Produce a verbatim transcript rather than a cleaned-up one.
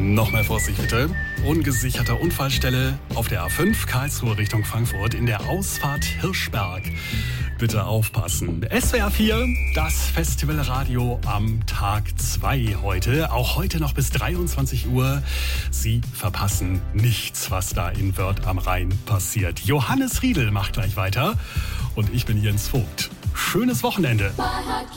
Nochmal Vorsicht bitte. Ungesicherte Unfallstelle auf der A fünf Karlsruhe Richtung Frankfurt in der Ausfahrt Hirschberg. Bitte aufpassen. S W R vier, das Festivalradio am Tag zwei heute. Auch heute noch bis dreiundzwanzig Uhr. Sie verpassen nichts, was da in Wörth am Rhein passiert. Johannes Riedl macht gleich weiter und ich bin Jens Vogt. Schönes Wochenende.